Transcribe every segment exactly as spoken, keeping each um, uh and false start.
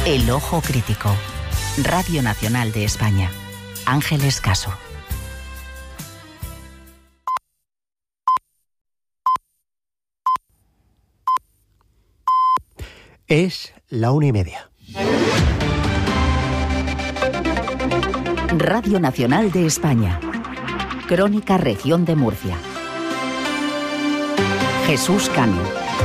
El Ojo Crítico. Radio Nacional de España. Ángeles Caso. Es la una y media. Radio Nacional de España. Crónica Región de Murcia. Jesús Cano.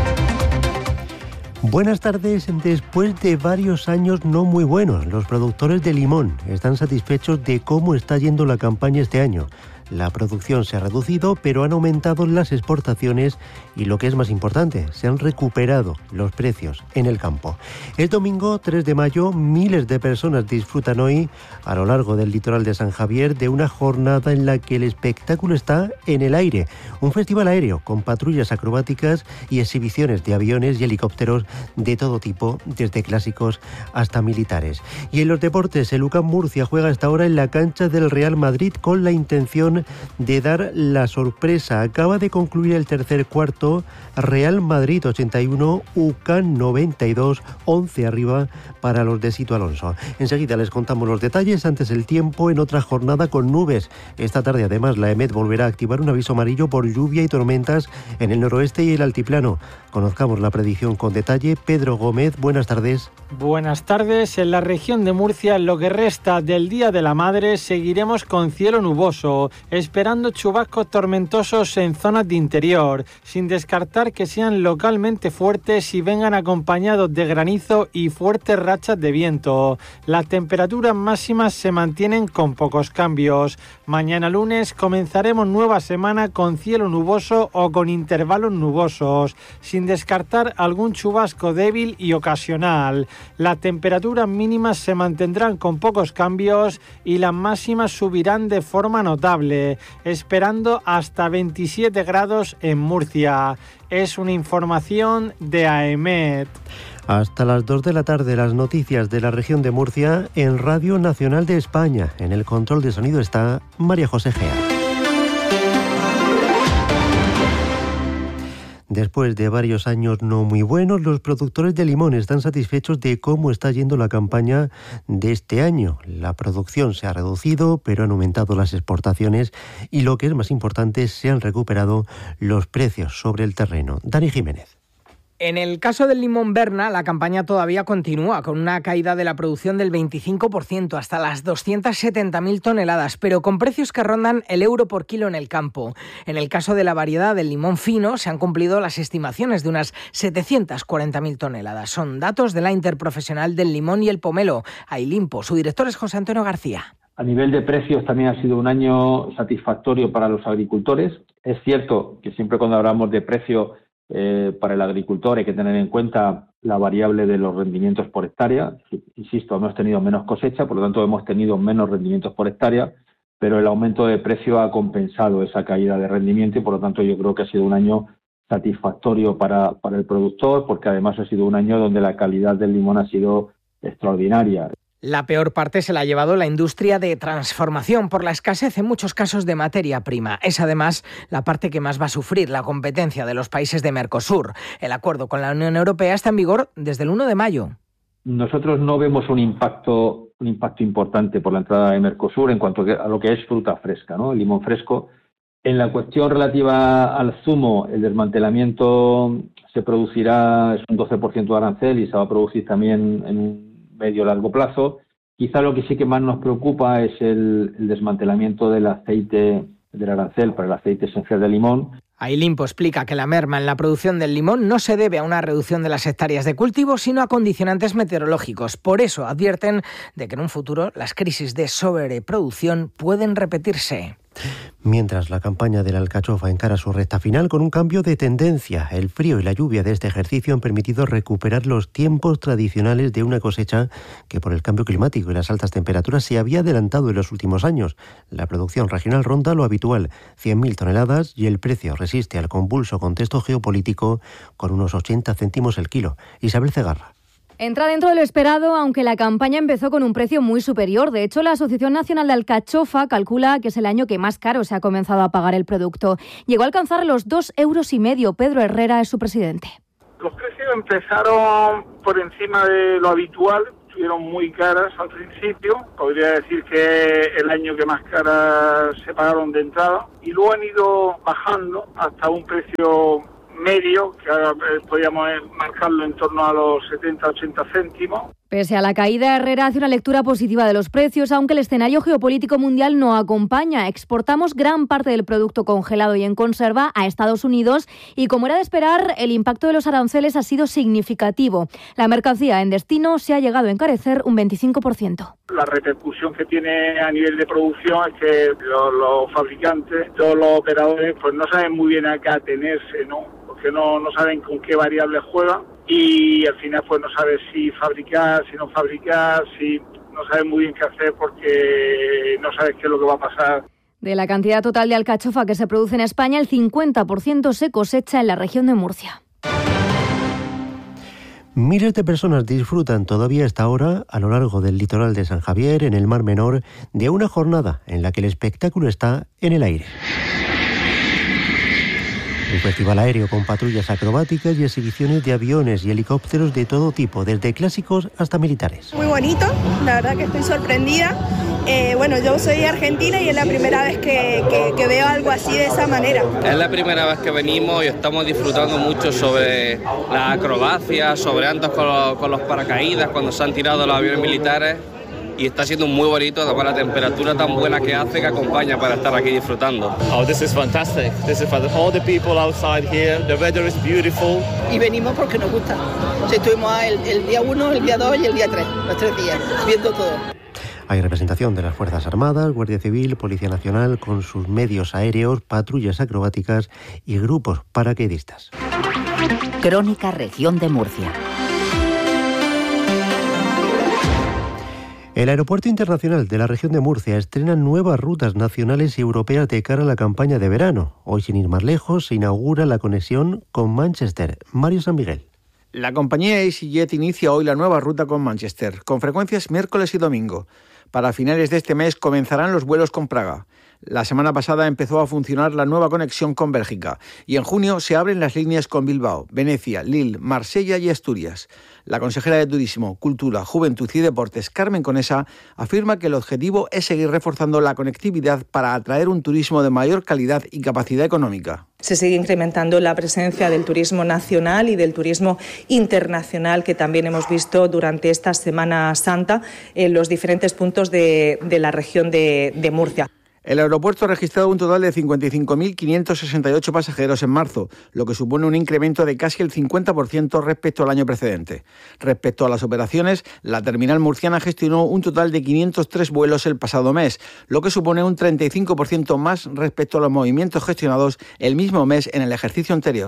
Buenas tardes. Después de varios años no muy buenos, los productores de limón están satisfechos de cómo está yendo la campaña este año. La producción se ha reducido, pero han aumentado las exportaciones y, lo que es más importante, se han recuperado los precios en el campo. Es domingo tres de mayo, miles de personas disfrutan hoy, a lo largo del litoral de San Javier, de una jornada en la que el espectáculo está en el aire. Un festival aéreo con patrullas acrobáticas y exhibiciones de aviones y helicópteros de todo tipo, desde clásicos hasta militares. Y en los deportes, el U C A M Murcia juega hasta ahora en la cancha del Real Madrid con la intención de dar la sorpresa. Acaba de concluir el tercer cuarto, Real Madrid ochenta y uno, U C A M noventa y dos, once arriba para los de Sito Alonso. Enseguida les contamos los detalles. Antes, el tiempo en otra jornada con nubes. Esta tarde, además, la EMET volverá a activar un aviso amarillo por lluvia y tormentas en el noroeste y el altiplano. Conozcamos la predicción con detalle. Pedro Gómez, buenas tardes. Buenas tardes. En la región de Murcia, lo que resta del Día de la Madre, seguiremos con cielo nuboso, esperando chubascos tormentosos en zonas de interior, sin descartar que sean localmente fuertes y vengan acompañados de granizo y fuertes rachas de viento. Las temperaturas máximas se mantienen con pocos cambios. Mañana lunes comenzaremos nueva semana con cielo nuboso o con intervalos nubosos, sin descartar algún chubasco débil y ocasional. Las temperaturas mínimas se mantendrán con pocos cambios y las máximas subirán de forma notable, esperando hasta veintisiete grados en Murcia. Es una información de AEMET. Hasta las dos de la tarde, las noticias de la región de Murcia en Radio Nacional de España. En el control de sonido está María José Gea. Después de varios años no muy buenos, los productores de limón están satisfechos de cómo está yendo la campaña de este año. La producción se ha reducido, pero han aumentado las exportaciones y, lo que es más importante, se han recuperado los precios sobre el terreno. Dani Jiménez. En el caso del limón Berna, la campaña todavía continúa, con una caída de la producción del veinticinco por ciento, hasta las doscientas setenta mil toneladas, pero con precios que rondan el euro por kilo en el campo. En el caso de la variedad del limón fino, se han cumplido las estimaciones de unas setecientas cuarenta mil toneladas. Son datos de la Interprofesional del Limón y el Pomelo, Ailimpo. Su director es José Antonio García. A nivel de precios también ha sido un año satisfactorio para los agricultores. Es cierto que siempre cuando hablamos de precio Eh, para el agricultor hay que tener en cuenta la variable de los rendimientos por hectárea. Insisto, hemos tenido menos cosecha, por lo tanto hemos tenido menos rendimientos por hectárea, pero el aumento de precio ha compensado esa caída de rendimiento y por lo tanto yo creo que ha sido un año satisfactorio para, para el productor, porque además ha sido un año donde la calidad del limón ha sido extraordinaria. La peor parte se la ha llevado la industria de transformación por la escasez en muchos casos de materia prima. Es además la parte que más va a sufrir la competencia de los países de Mercosur. El acuerdo con la Unión Europea está en vigor desde el uno de mayo. Nosotros no vemos un impacto, un impacto importante por la entrada de Mercosur en cuanto a lo que es fruta fresca, ¿no? El limón fresco. En la cuestión relativa al zumo, el desmantelamiento se producirá, es un doce por ciento de arancel y se va a producir también en un medio largo plazo. Quizá lo que sí que más nos preocupa es el, el desmantelamiento del aceite del arancel para el aceite esencial de limón. Ailimpo explica que la merma en la producción del limón no se debe a una reducción de las hectáreas de cultivo, sino a condicionantes meteorológicos. Por eso advierten de que en un futuro las crisis de sobreproducción pueden repetirse. Mientras, la campaña de la alcachofa encara su recta final con un cambio de tendencia. El frío y la lluvia de este ejercicio han permitido recuperar los tiempos tradicionales de una cosecha que, por el cambio climático y las altas temperaturas, se había adelantado en los últimos años. La producción regional ronda lo habitual, cien mil toneladas, y el precio resiste al convulso contexto geopolítico con unos ochenta céntimos el kilo. Isabel Cegarra. Entra dentro de lo esperado, aunque la campaña empezó con un precio muy superior. De hecho, la Asociación Nacional de Alcachofa calcula que es el año que más caro se ha comenzado a pagar el producto. Llegó a alcanzar los dos euros y medio. Pedro Herrera es su presidente. Los precios empezaron por encima de lo habitual, estuvieron muy caras al principio, podría decir que el año que más caras se pagaron de entrada, y luego han ido bajando hasta un precio medio, que ahora podríamos marcarlo en torno a los setenta a ochenta céntimos. Pese a la caída, Herrera hace una lectura positiva de los precios, aunque el escenario geopolítico mundial no acompaña. Exportamos gran parte del producto congelado y en conserva a Estados Unidos y, como era de esperar, el impacto de los aranceles ha sido significativo. La mercancía en destino se ha llegado a encarecer un veinticinco por ciento. La repercusión que tiene a nivel de producción es que los, los fabricantes, todos los operadores, pues no saben muy bien a qué atenerse, ¿no? Porque no, no saben con qué variables juegan. Y al final pues no sabes si fabricar, si no fabricar, si no sabes muy bien qué hacer porque no sabes qué es lo que va a pasar. De la cantidad total de alcachofa que se produce en España, el cincuenta por ciento se cosecha en la región de Murcia. Miles de personas disfrutan todavía hasta ahora, a lo largo del litoral de San Javier, en el Mar Menor, de una jornada en la que el espectáculo está en el aire. Un festival aéreo con patrullas acrobáticas y exhibiciones de aviones y helicópteros de todo tipo, desde clásicos hasta militares. Muy bonito, la verdad que estoy sorprendida. Eh, bueno, yo soy argentina y es la primera vez que, que, que veo algo así de esa manera. Es la primera vez que venimos y estamos disfrutando mucho sobre la acrobacia, sobre antes con los, con los paracaídas, cuando se han tirado los aviones militares. Y está siendo muy bonito, además la temperatura tan buena que hace que acompaña para estar aquí disfrutando. Oh, this is fantastic. This is for all the people outside here. The weather is beautiful. Y venimos porque nos gusta. Estuvimos el, el día uno, el día dos y el día tres, los tres días, viendo todo. Hay representación de las Fuerzas Armadas, Guardia Civil, Policía Nacional, con sus medios aéreos, patrullas acrobáticas y grupos paracaidistas. Crónica Región de Murcia. El Aeropuerto Internacional de la Región de Murcia estrena nuevas rutas nacionales y europeas de cara a la campaña de verano. Hoy, sin ir más lejos, se inaugura la conexión con Manchester. Mario San Miguel. La compañía EasyJet inicia hoy la nueva ruta con Manchester, con frecuencias miércoles y domingo. Para finales de este mes comenzarán los vuelos con Praga. La semana pasada empezó a funcionar la nueva conexión con Bélgica y en junio se abren las líneas con Bilbao, Venecia, Lille, Marsella y Asturias. La consejera de Turismo, Cultura, Juventud y Deportes, Carmen Conesa, afirma que el objetivo es seguir reforzando la conectividad para atraer un turismo de mayor calidad y capacidad económica. Se sigue incrementando la presencia del turismo nacional y del turismo internacional que también hemos visto durante esta Semana Santa en los diferentes puntos de, de la región de, de Murcia. El aeropuerto ha registrado un total de cincuenta y cinco mil quinientos sesenta y ocho pasajeros en marzo, lo que supone un incremento de casi el cincuenta por ciento respecto al año precedente. Respecto a las operaciones, la terminal murciana gestionó un total de quinientos tres vuelos el pasado mes, lo que supone un treinta y cinco por ciento más respecto a los movimientos gestionados el mismo mes en el ejercicio anterior.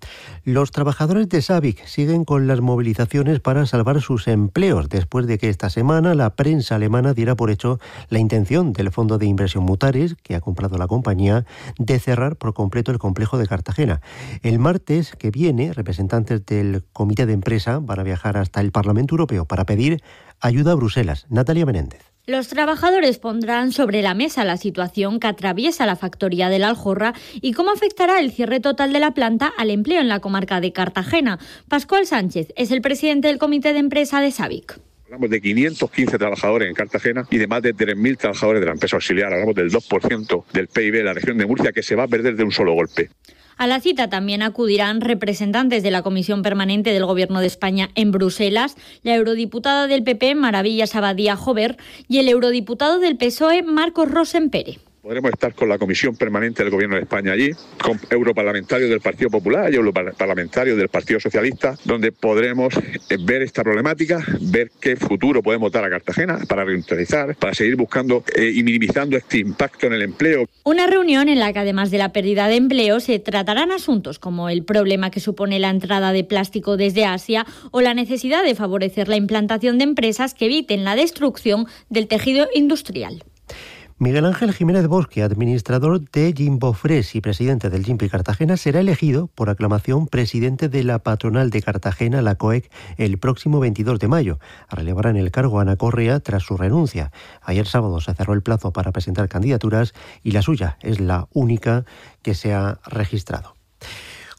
Los trabajadores de SABIC siguen con las movilizaciones para salvar sus empleos después de que esta semana la prensa alemana diera por hecho la intención del fondo de inversión Mutares, que ha comprado la compañía, de cerrar por completo el complejo de Cartagena. El martes que viene, representantes del comité de empresa van a viajar hasta el Parlamento Europeo para pedir ayuda a Bruselas. Natalia Menéndez. Los trabajadores pondrán sobre la mesa la situación que atraviesa la factoría de la Aljorra y cómo afectará el cierre total de la planta al empleo en la comarca de Cartagena. Pascual Sánchez es el presidente del comité de empresa de SABIC. Hablamos de quinientos quince trabajadores en Cartagena y de más de tres mil trabajadores de la empresa auxiliar. Hablamos del dos por ciento del P I B de la región de Murcia que se va a perder de un solo golpe. A la cita también acudirán representantes de la Comisión Permanente del Gobierno de España en Bruselas, la eurodiputada del P P, Maravillas Abadía Jover, y el eurodiputado del P S O E, Marcos Rosenpere. Podremos estar con la Comisión Permanente del Gobierno de España allí, con europarlamentarios del Partido Popular y europarlamentarios del Partido Socialista, donde podremos ver esta problemática, ver qué futuro podemos dar a Cartagena para reindustrializar, para seguir buscando eh, y minimizando este impacto en el empleo. Una reunión en la que, además de la pérdida de empleo, se tratarán asuntos como el problema que supone la entrada de plástico desde Asia o la necesidad de favorecer la implantación de empresas que eviten la destrucción del tejido industrial. Miguel Ángel Jiménez Bosque, administrador de Jimbo Fresh y presidente del Jimpi Cartagena, será elegido por aclamación presidente de la patronal de Cartagena, la COEC, el próximo veintidós de mayo. Relevará en el cargo a Ana Correa tras su renuncia. Ayer sábado se cerró el plazo para presentar candidaturas y la suya es la única que se ha registrado.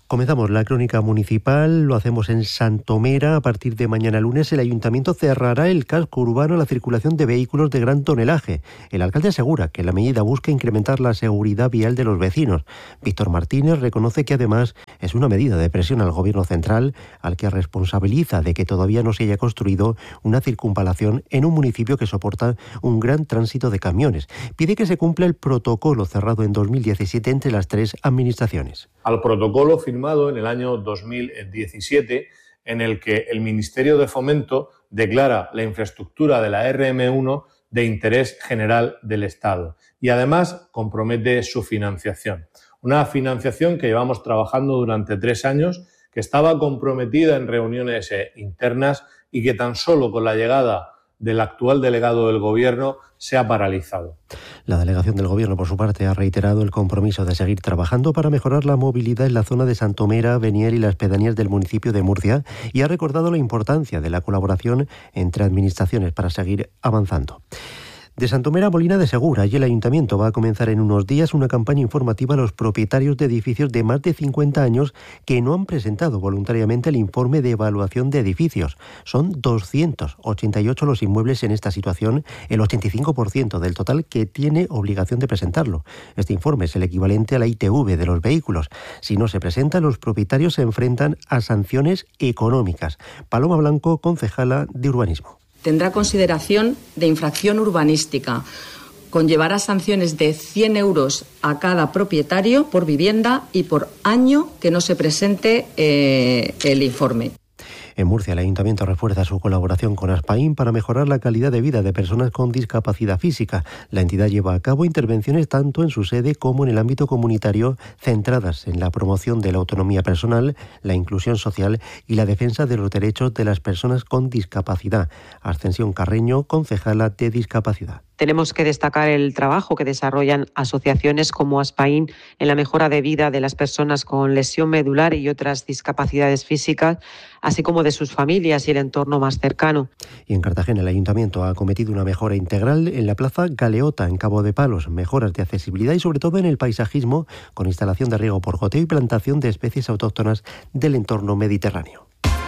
Comenzamos la crónica municipal, lo hacemos en Santomera. A partir de mañana lunes el Ayuntamiento cerrará el casco urbano a la circulación de vehículos de gran tonelaje. El alcalde asegura que la medida busca incrementar la seguridad vial de los vecinos. Víctor Martínez reconoce que además es una medida de presión al Gobierno central, al que responsabiliza de que todavía no se haya construido una circunvalación en un municipio que soporta un gran tránsito de camiones. Pide que se cumpla el protocolo cerrado en dos mil diecisiete entre las tres administraciones. Al protocolo firmado en el año dos mil diecisiete, en el que el Ministerio de Fomento declara la infraestructura de la R M uno de interés general del Estado y además compromete su financiación. Una financiación que llevamos trabajando durante tres años, que estaba comprometida en reuniones internas y que tan solo con la llegada del actual delegado del Gobierno se ha paralizado. La delegación del Gobierno, por su parte, ha reiterado el compromiso de seguir trabajando para mejorar la movilidad en la zona de Santomera, Beniel y las pedanías del municipio de Murcia y ha recordado la importancia de la colaboración entre administraciones para seguir avanzando. De Santomera a Molina de Segura, y el Ayuntamiento va a comenzar en unos días una campaña informativa a los propietarios de edificios de más de cincuenta años que no han presentado voluntariamente el informe de evaluación de edificios. Son doscientos ochenta y ocho los inmuebles en esta situación, el ochenta y cinco por ciento del total que tiene obligación de presentarlo. Este informe es el equivalente a la I T V de los vehículos. Si no se presenta, los propietarios se enfrentan a sanciones económicas. Paloma Blanco, concejala de Urbanismo. Tendrá consideración de infracción urbanística. Conllevará sanciones de cien euros a cada propietario por vivienda y por año que no se presente eh, el informe. En Murcia, el Ayuntamiento refuerza su colaboración con Aspain para mejorar la calidad de vida de personas con discapacidad física. La entidad lleva a cabo intervenciones tanto en su sede como en el ámbito comunitario, centradas en la promoción de la autonomía personal, la inclusión social y la defensa de los derechos de las personas con discapacidad. Ascensión Carreño, concejala de Discapacidad. Tenemos que destacar el trabajo que desarrollan asociaciones como Aspain en la mejora de vida de las personas con lesión medular y otras discapacidades físicas, así como de sus familias y el entorno más cercano. Y en Cartagena, el Ayuntamiento ha acometido una mejora integral en la Plaza Galeota, en Cabo de Palos, mejoras de accesibilidad y sobre todo en el paisajismo, con instalación de riego por goteo y plantación de especies autóctonas del entorno mediterráneo.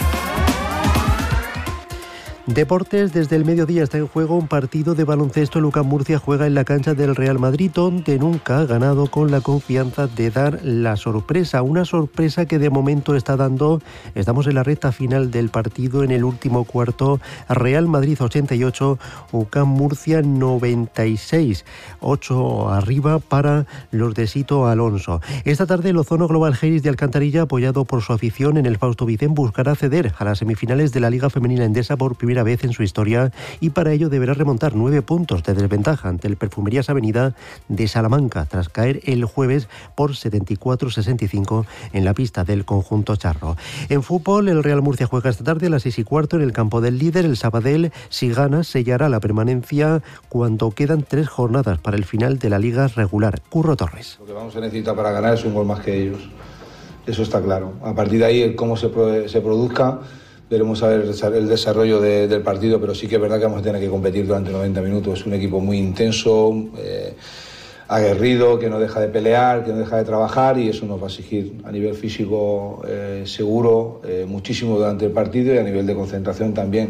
Deportes, desde el mediodía está en juego un partido de baloncesto. El U C A M Murcia juega en la cancha del Real Madrid, donde nunca ha ganado, con la confianza de dar la sorpresa. Una sorpresa que de momento está dando. Estamos en la recta final del partido, en el último cuarto. Real Madrid ochenta y ocho, U C A M Murcia noventa y seis. ocho arriba para los de Sito Alonso. Esta tarde el Ozono Global Heiris de Alcantarilla, apoyado por su afición en el Fausto Vicent, buscará acceder a las semifinales de la Liga Femenina Endesa por primera vez en su historia y para ello deberá remontar nueve puntos de desventaja ante el Perfumerías Avenida de Salamanca tras caer el jueves por setenta y cuatro a sesenta y cinco en la pista del conjunto charro. En fútbol, el Real Murcia juega esta tarde a las seis y cuarto en el campo del líder. El Sabadell, si gana, sellará la permanencia cuando quedan tres jornadas para el final de la liga regular. Curro Torres. Lo que vamos a necesitar para ganar es un gol más que ellos. Eso está claro. A partir de ahí, el cómo se, se produzca, veremos a ver el desarrollo de, del partido, pero sí que es verdad que vamos a tener que competir durante noventa minutos. Es un equipo muy intenso, eh, aguerrido, que no deja de pelear, que no deja de trabajar, y eso nos va a exigir a nivel físico eh, seguro eh, muchísimo durante el partido, y a nivel de concentración también.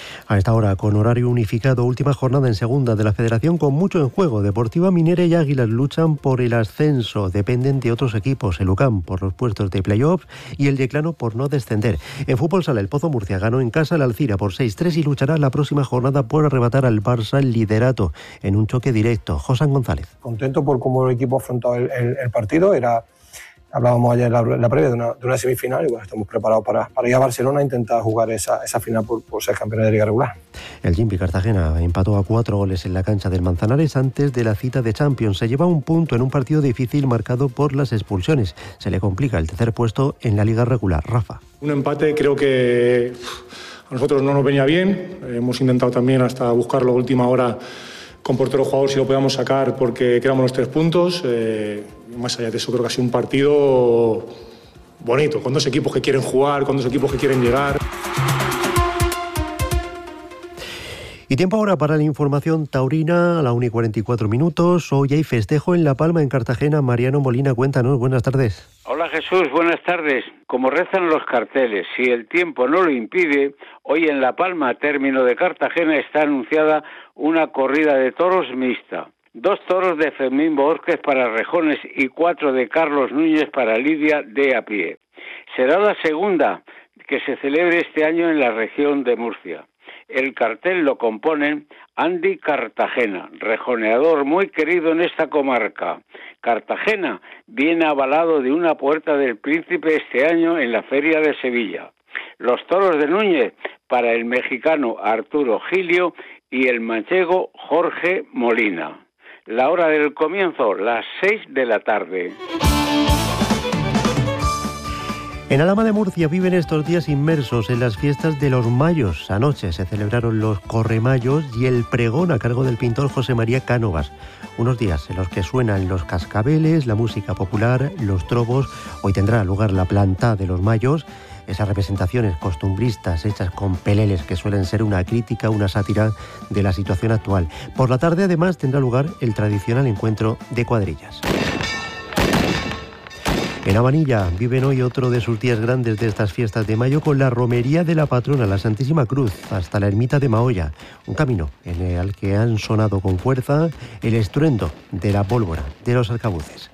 A esta hora, con horario unificado, última jornada en segunda de la Federación con mucho en juego. Deportiva Minera y Águilas luchan por el ascenso. Dependen de otros equipos, el U C A M por los puestos de playoffs y el Yeclano por no descender. En fútbol sala, el Pozo Murcia ganó en casa al Alcira por seis tres y luchará la próxima jornada por arrebatar al Barça el liderato en un choque directo. José González. Contento por cómo el equipo afrontó el, el, el partido. Era... Hablábamos ayer en la, la previa de una, de una semifinal y bueno, estamos preparados para, para ir a Barcelona e intentar jugar esa, esa final por, por ser campeón de liga regular. El Gimpi Cartagena empató a cuatro goles en la cancha del Manzanares antes de la cita de Champions. Se lleva un punto en un partido difícil marcado por las expulsiones. Se le complica el tercer puesto en la liga regular. Rafa. Un empate creo que a nosotros no nos venía bien. Hemos intentado también hasta buscarlo a última hora con portero jugador si lo podíamos sacar porque queramos los tres puntos. Eh, más allá de eso creo que ha sido un partido bonito, con dos equipos que quieren jugar, con dos equipos que quieren llegar. Y tiempo ahora para la información taurina a la una y cuarenta y cuatro minutos. Hoy hay festejo en La Palma, en Cartagena. Mariano Molina, cuéntanos. Buenas tardes. Hola Jesús, buenas tardes. Como rezan los carteles, si el tiempo no lo impide, hoy en La Palma, término de Cartagena, está anunciada una corrida de toros mixta. Dos toros de Fermín Borges para rejones y cuatro de Carlos Núñez para lidia de a pie. Será la segunda que se celebre este año en la región de Murcia. El cartel lo componen Andy Cartagena, rejoneador muy querido en esta comarca. Cartagena viene avalado de una puerta del príncipe este año en la Feria de Sevilla. Los toros de Núñez para el mexicano Arturo Gilio y el manchego Jorge Molina. La hora del comienzo, las seis de la tarde. En Alhama de Murcia viven estos días inmersos en las fiestas de los Mayos. Anoche se celebraron los Corremayos y el pregón a cargo del pintor José María Cánovas. Unos días en los que suenan los cascabeles, la música popular, los trovos. Hoy tendrá lugar la planta de los Mayos, esas representaciones costumbristas hechas con peleles que suelen ser una crítica, una sátira de la situación actual. Por la tarde además tendrá lugar el tradicional encuentro de cuadrillas. En Avanilla viven hoy otro de sus días grandes de estas fiestas de mayo con la romería de la patrona, la Santísima Cruz, hasta la ermita de Mahoya. Un camino en el que han sonado con fuerza el estruendo de la pólvora de los arcabuces.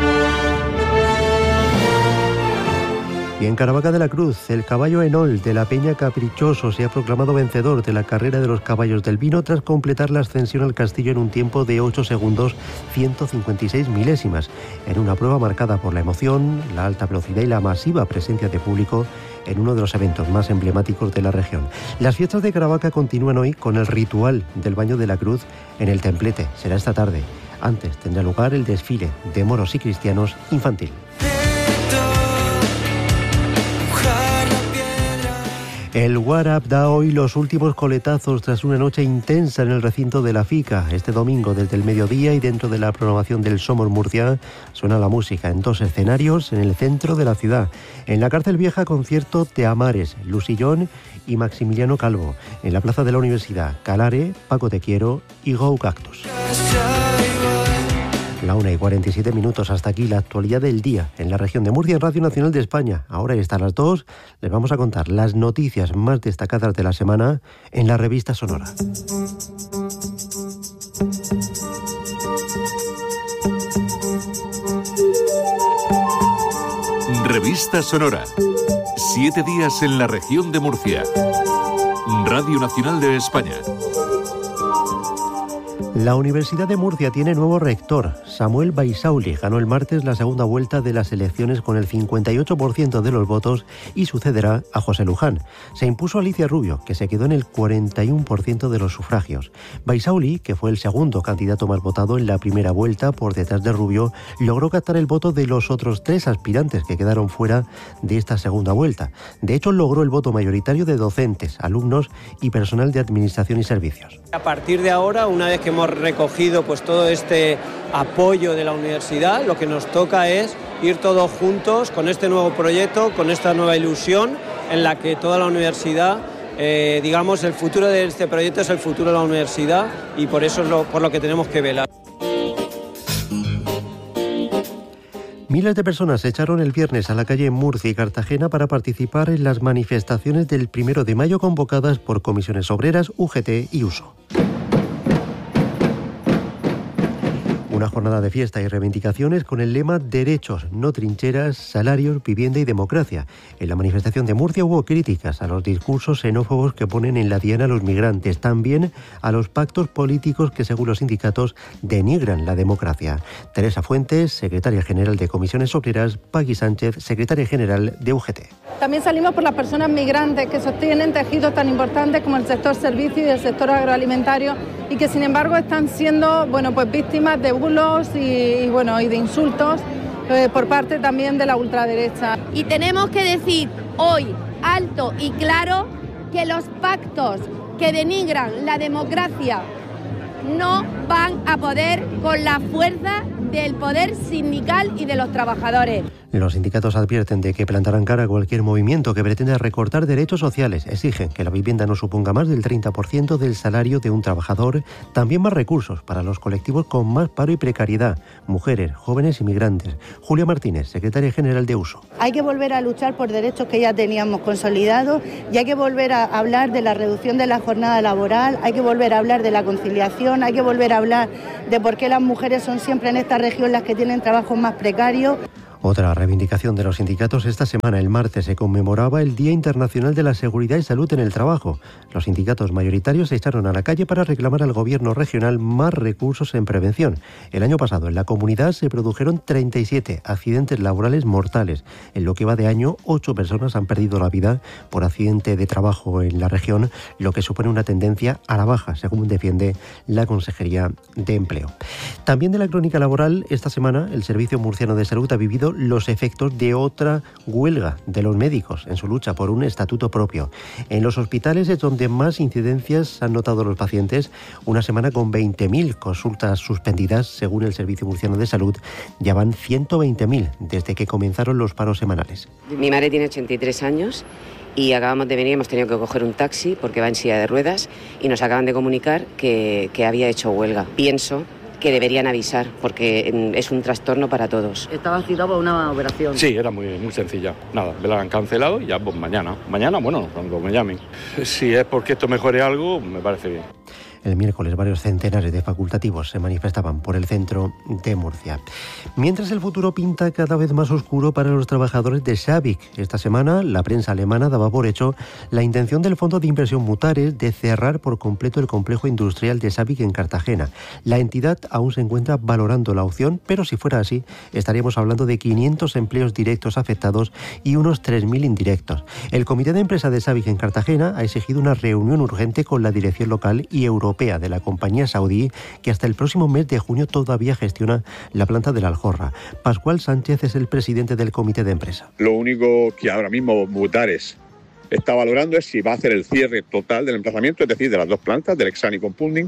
Y en Caravaca de la Cruz, el caballo Enol de la Peña Caprichoso se ha proclamado vencedor de la carrera de los caballos del vino tras completar la ascensión al castillo en un tiempo de ocho segundos ciento cincuenta y seis milésimas, en una prueba marcada por la emoción, la alta velocidad y la masiva presencia de público en uno de los eventos más emblemáticos de la región. Las fiestas de Caravaca continúan hoy con el ritual del baño de la cruz en el templete. Será esta tarde. Antes tendrá lugar el desfile de moros y cristianos infantil. El Guarap da hoy los últimos coletazos tras una noche intensa en el recinto de la Fica. Este domingo desde el mediodía y dentro de la programación del Somos Murcia suena la música en dos escenarios en el centro de la ciudad. En la Cárcel Vieja, concierto de Amares, Lucillón y Maximiliano Calvo. En la Plaza de la Universidad, Calare, Paco Te Quiero y Go Cactus. La una y cuarenta y siete minutos, hasta aquí la actualidad del día en la región de Murcia, en Radio Nacional de España. Ahora y hasta las dos les vamos a contar las noticias más destacadas de la semana en la revista Sonora. Revista Sonora. Siete días en la región de Murcia. Radio Nacional de España. La Universidad de Murcia tiene nuevo rector. Samuel Baisauli ganó el martes la segunda vuelta de las elecciones con el cincuenta y ocho por ciento de los votos y sucederá a José Luján. Se impuso Alicia Rubio, que se quedó en el cuarenta y uno por ciento de los sufragios. Baisauli, que fue el segundo candidato más votado en la primera vuelta por detrás de Rubio, logró captar el voto de los otros tres aspirantes que quedaron fuera de esta segunda vuelta. De hecho, logró el voto mayoritario de docentes, alumnos y personal de administración y servicios. A partir de ahora, una vez que hemos recogido pues todo este apoyo de la universidad, lo que nos toca es ir todos juntos con este nuevo proyecto, con esta nueva ilusión en la que toda la universidad, eh, digamos, el futuro de este proyecto es el futuro de la universidad y por eso es lo, por lo que tenemos que velar. Miles de personas se echaron el viernes a la calle en Murcia y Cartagena para participar en las manifestaciones del primero de mayo convocadas por comisiones obreras, U G T y Uso. Una jornada de fiesta y reivindicaciones con el lema Derechos, no trincheras, salarios, vivienda y democracia. En la manifestación de Murcia hubo críticas a los discursos xenófobos que ponen en la diana a los migrantes, también a los pactos políticos que, según los sindicatos, denigran la democracia. Teresa Fuentes, secretaria general de Comisiones Obreras, Paqui Sánchez, secretaria general de U G T. También salimos por las personas migrantes que sostienen tejidos tan importantes como el sector servicio y el sector agroalimentario y que, sin embargo, están siendo, bueno, pues víctimas de bulos y, y, bueno, y de insultos eh, por parte también de la ultraderecha. Y tenemos que decir hoy, alto y claro, que los pactos que denigran la democracia no van a poder con la fuerza del poder sindical y de los trabajadores. Los sindicatos advierten de que plantarán cara a cualquier movimiento que pretenda recortar derechos sociales. Exigen que la vivienda no suponga más del treinta por ciento del salario de un trabajador. También más recursos para los colectivos con más paro y precariedad, mujeres, jóvenes y migrantes. Julia Martínez, secretaria general de U S O. Hay que volver a luchar por derechos que ya teníamos consolidados y hay que volver a hablar de la reducción de la jornada laboral, hay que volver a hablar de la conciliación, hay que volver a hablar de por qué las mujeres son siempre en esta región las que tienen trabajos más precarios. Otra reivindicación de los sindicatos: esta semana, el martes, se conmemoraba el Día Internacional de la Seguridad y Salud en el Trabajo. Los sindicatos mayoritarios se echaron a la calle para reclamar al gobierno regional más recursos en prevención. El año pasado, en la comunidad, se produjeron treinta y siete accidentes laborales mortales. En lo que va de año, ocho personas han perdido la vida por accidente de trabajo en la región, lo que supone una tendencia a la baja, según defiende la Consejería de Empleo. También de la crónica laboral, esta semana, el Servicio Murciano de Salud ha vivido los efectos de otra huelga de los médicos en su lucha por un estatuto propio. En los hospitales es donde más incidencias han notado los pacientes, una semana con veinte mil consultas suspendidas, según el Servicio Murciano de Salud. Ya van ciento veinte mil desde que comenzaron los paros semanales. Mi madre tiene ochenta y tres años y acabamos de venir, hemos tenido que coger un taxi porque va en silla de ruedas y nos acaban de comunicar que, que había hecho huelga. Pienso que deberían avisar, porque es un trastorno para todos. ¿Estaba citado para una operación? Sí, era muy, muy sencilla. Nada, me la han cancelado y ya pues mañana. Mañana, bueno, cuando me llamen. Si es porque esto mejore algo, me parece bien. El miércoles varios centenares de facultativos se manifestaban por el centro de Murcia. Mientras el futuro pinta cada vez más oscuro para los trabajadores de Sabic. Esta semana la prensa alemana daba por hecho la intención del fondo de inversión Mutares de cerrar por completo el complejo industrial de Sabic en Cartagena. La entidad aún se encuentra valorando la opción, pero si fuera así, estaríamos hablando de quinientos empleos directos afectados y unos tres mil indirectos. El comité de empresa de Sabic en Cartagena ha exigido una reunión urgente con la dirección local y europea de la compañía saudí, que hasta el próximo mes de junio todavía gestiona la planta de la Aljorra. Pascual Sánchez es el presidente del comité de empresa. Lo único que ahora mismo Mutares está valorando es si va a hacer el cierre total del emplazamiento, es decir, de las dos plantas, del Lexan y Compounding,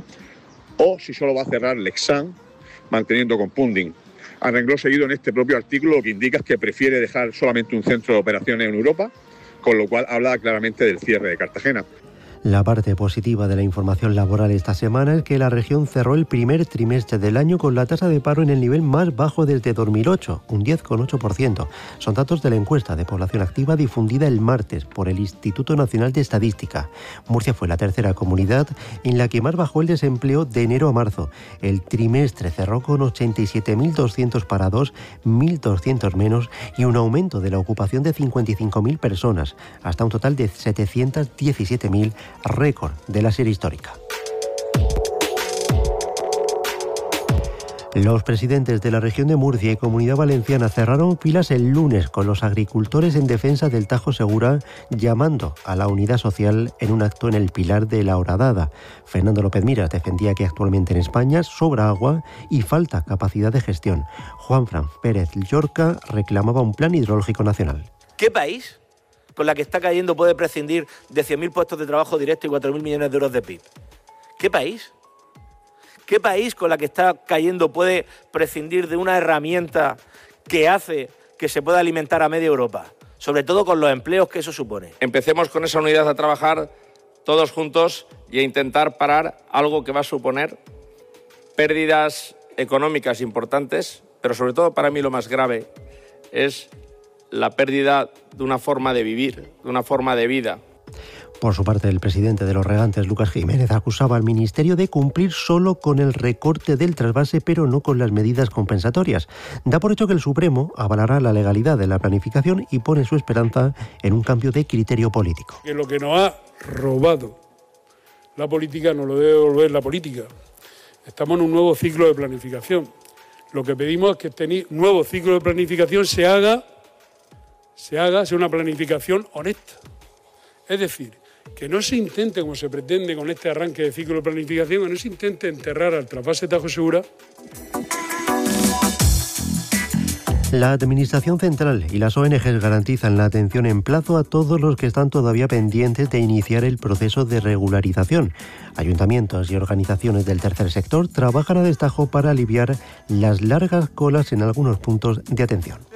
o si solo va a cerrar Lexan manteniendo Compounding. A renglón seguido, en este propio artículo, lo que indica es que prefiere dejar solamente un centro de operaciones en Europa, con lo cual habla claramente del cierre de Cartagena. La parte positiva de la información laboral esta semana es que la región cerró el primer trimestre del año con la tasa de paro en el nivel más bajo desde dos mil ocho, un diez coma ocho por ciento. Son datos de la encuesta de población activa difundida el martes por el Instituto Nacional de Estadística. Murcia fue la tercera comunidad en la que más bajó el desempleo de enero a marzo. El trimestre cerró con ochenta y siete mil doscientos parados, mil doscientos menos, y un aumento de la ocupación de cincuenta y cinco mil personas, hasta un total de setecientos diecisiete mil, récord de la serie histórica. Los presidentes de la región de Murcia y Comunidad Valenciana cerraron filas el lunes con los agricultores en defensa del Tajo Segura, llamando a la unidad social en un acto en el Pilar de la Horadada. Fernando López Miras defendía que actualmente en España sobra agua y falta capacidad de gestión. Juanfran Pérez Llorca reclamaba un plan hidrológico nacional. ¿Qué país con la que está cayendo puede prescindir de cien mil puestos de trabajo directos y cuatro mil millones de euros de P I B? ¿Qué país? ¿Qué país con la que está cayendo puede prescindir de una herramienta que hace que se pueda alimentar a media Europa? Sobre todo con los empleos que eso supone. Empecemos con esa unidad a trabajar todos juntos y a intentar parar algo que va a suponer pérdidas económicas importantes, pero sobre todo para mí lo más grave es la pérdida de una forma de vivir, de una forma de vida. Por su parte, el presidente de los Regantes, Lucas Jiménez, acusaba al Ministerio de cumplir solo con el recorte del trasvase, pero no con las medidas compensatorias. Da por hecho que el Supremo avalará la legalidad de la planificación y pone su esperanza en un cambio de criterio político. Que lo que nos ha robado la política nos lo debe devolver la política. Estamos en un nuevo ciclo de planificación. Lo que pedimos es que este nuevo ciclo de planificación se haga se haga sea una planificación honesta. Es decir, que no se intente, como se pretende con este arranque de ciclo de planificación, que no se intente enterrar al trasvase Tajo Segura. La Administración Central y las O N Ges garantizan la atención en plazo a todos los que están todavía pendientes de iniciar el proceso de regularización. Ayuntamientos y organizaciones del tercer sector trabajan a destajo para aliviar las largas colas en algunos puntos de atención.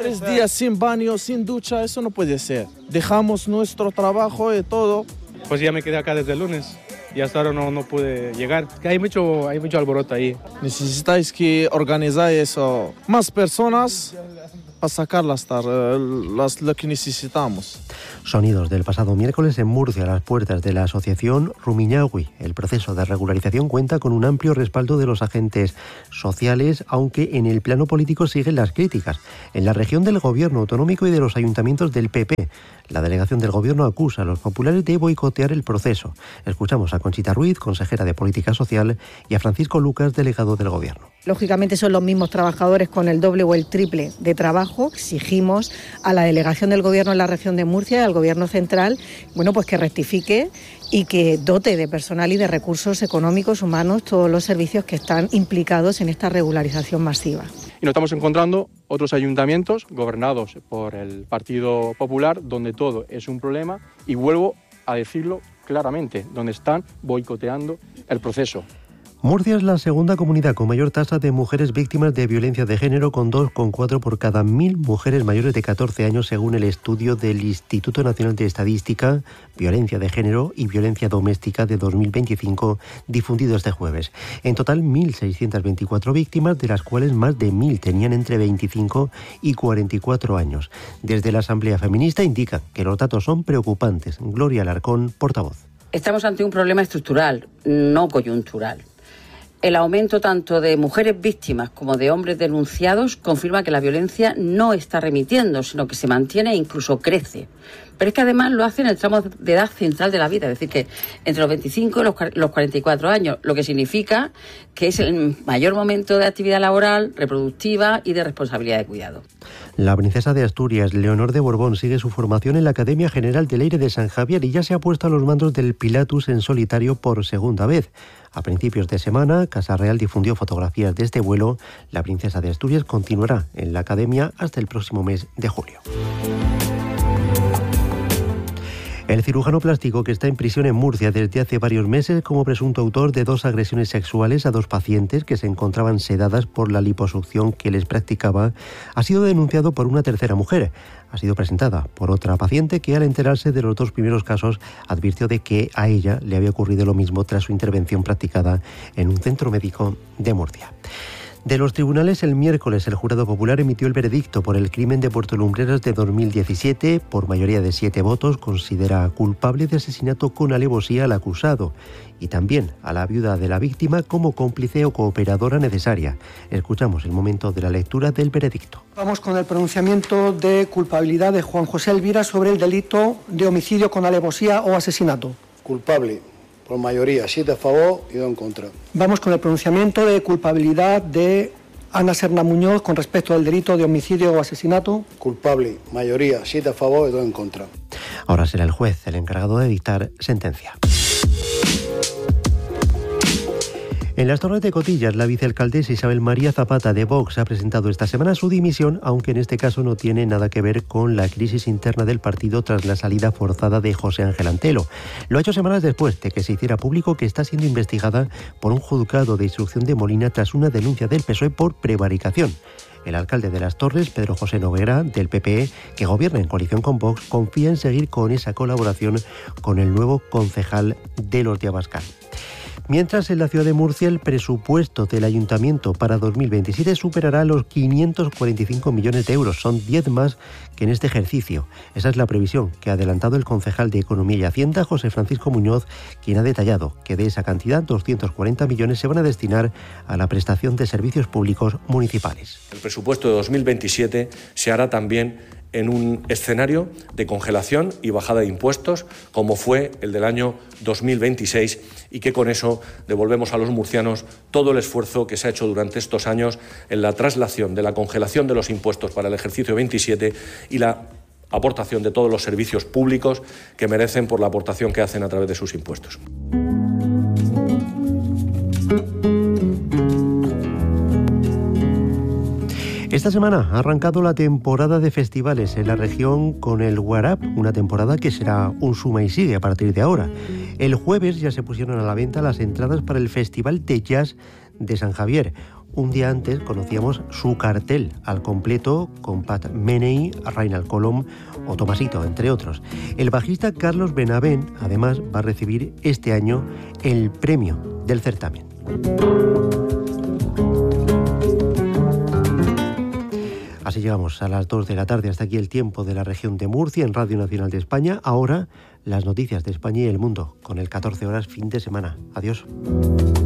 tres días sin baño, sin ducha, eso no puede ser. Dejamos nuestro trabajo y todo. Pues ya me quedé acá desde el lunes y hasta ahora no, no pude llegar. Hay mucho, hay mucho alboroto ahí. Necesitáis que organizar eso. Más personas para sacar las, las, lo que necesitamos. Sonidos del pasado miércoles en Murcia, a las puertas de la asociación Rumiñahui. El proceso de regularización cuenta con un amplio respaldo de los agentes sociales, aunque en el plano político siguen las críticas. En la región del gobierno autonómico y de los ayuntamientos del P P, la delegación del gobierno acusa a los populares de boicotear el proceso. Escuchamos a Conchita Ruiz, consejera de Política Social, y a Francisco Lucas, delegado del gobierno. Lógicamente son los mismos trabajadores con el doble o el triple de trabajo. Exigimos a la delegación del gobierno en la región de Murcia y al gobierno central, bueno, pues que rectifique y que dote de personal y de recursos económicos, humanos, todos los servicios que están implicados en esta regularización masiva. Y nos estamos encontrando otros ayuntamientos gobernados por el Partido Popular, donde todo es un problema, y vuelvo a decirlo claramente, donde están boicoteando el proceso. Murcia es la segunda comunidad con mayor tasa de mujeres víctimas de violencia de género, con dos coma cuatro por cada mil mujeres mayores de catorce años, según el estudio del Instituto Nacional de Estadística, Violencia de Género y Violencia Doméstica de dos mil veinticinco, difundido este jueves. En total, mil seiscientas veinticuatro víctimas, de las cuales más de mil tenían entre veinticinco y cuarenta y cuatro años. Desde la Asamblea Feminista indican que los datos son preocupantes. Gloria Alarcón, portavoz. Estamos ante un problema estructural, no coyuntural. El aumento tanto de mujeres víctimas como de hombres denunciados confirma que la violencia no está remitiendo, sino que se mantiene e incluso crece. Pero es que además lo hace en el tramo de edad central de la vida, es decir, que entre los veinticinco y los cuarenta y cuatro años, lo que significa que es el mayor momento de actividad laboral, reproductiva y de responsabilidad de cuidado. La princesa de Asturias, Leonor de Borbón, sigue su formación en la Academia General del Aire de San Javier y ya se ha puesto a los mandos del Pilatus en solitario por segunda vez. A principios de semana, Casa Real difundió fotografías de este vuelo. La princesa de Asturias continuará en la Academia hasta el próximo mes de julio. El cirujano plástico, que está en prisión en Murcia desde hace varios meses como presunto autor de dos agresiones sexuales a dos pacientes que se encontraban sedadas por la liposucción que les practicaba, ha sido denunciado por una tercera mujer. Ha sido presentada por otra paciente que, al enterarse de los dos primeros casos, advirtió de que a ella le había ocurrido lo mismo tras su intervención practicada en un centro médico de Murcia. De los tribunales, el miércoles el jurado popular emitió el veredicto por el crimen de Puerto Lumbreras de dos mil diecisiete. Por mayoría de siete votos, considera culpable de asesinato con alevosía al acusado y también a la viuda de la víctima como cómplice o cooperadora necesaria. Escuchamos el momento de la lectura del veredicto. Vamos con el pronunciamiento de culpabilidad de Juan José Elvira sobre el delito de homicidio con alevosía o asesinato. Culpable. Por mayoría, siete a favor y dos en contra. Vamos con el pronunciamiento de culpabilidad de Ana Serna Muñoz con respecto al delito de homicidio o asesinato. Culpable, mayoría, siete a favor y dos en contra. Ahora será el juez el encargado de dictar sentencia. En las Torres de Cotillas, la vicealcaldesa Isabel María Zapata de Vox ha presentado esta semana su dimisión, aunque en este caso no tiene nada que ver con la crisis interna del partido tras la salida forzada de José Ángel Antelo. Lo ha hecho semanas después de que se hiciera público que está siendo investigada por un juzgado de instrucción de Molina tras una denuncia del P S O E por prevaricación. El alcalde de Las Torres, Pedro José Noguera, del P P E, que gobierna en coalición con Vox, confía en seguir con esa colaboración con el nuevo concejal de los de Abascal. Mientras, en la ciudad de Murcia, el presupuesto del ayuntamiento para dos mil veintisiete superará los quinientos cuarenta y cinco millones de euros. Son diez más que en este ejercicio. Esa es la previsión que ha adelantado el concejal de Economía y Hacienda, José Francisco Muñoz, quien ha detallado que de esa cantidad, doscientos cuarenta millones se van a destinar a la prestación de servicios públicos municipales. El presupuesto de dos mil veintisiete se hará también en un escenario de congelación y bajada de impuestos, como fue el del año dos mil veintiséis, y que con eso devolvemos a los murcianos todo el esfuerzo que se ha hecho durante estos años en la traslación de la congelación de los impuestos para el ejercicio veintisiete y la aportación de todos los servicios públicos que merecen por la aportación que hacen a través de sus impuestos. Esta semana ha arrancado la temporada de festivales en la región con el Guarap, una temporada que será un suma y sigue a partir de ahora. El jueves ya se pusieron a la venta las entradas para el Festival de Jazz de San Javier, un día antes conocíamos su cartel al completo con Pat Metheny, Reinald Colom o Tomasito, entre otros. El bajista Carlos Benavent, además, va a recibir este año el premio del certamen. Así llegamos a las dos de la tarde. Hasta aquí el tiempo de la región de Murcia en Radio Nacional de España. Ahora las noticias de España y el mundo con el catorce horas fin de semana. Adiós.